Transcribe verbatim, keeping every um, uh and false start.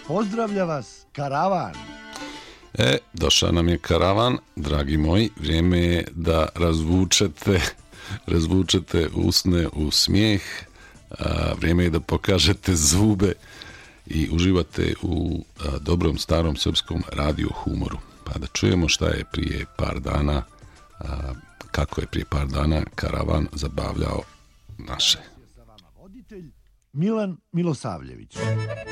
Pozdravlja vas karavan. E, došao nam je karavan, dragi moji, vrijeme je da razvučete, razvučete usne u smijeh, a, vrijeme je da pokažete zube i uživate u a, dobrom starom srpskom radio humoru. Pa da čujemo šta je prije par dana, a, kako je prije par dana karavan zabavljao naše. Milan Milosavljević.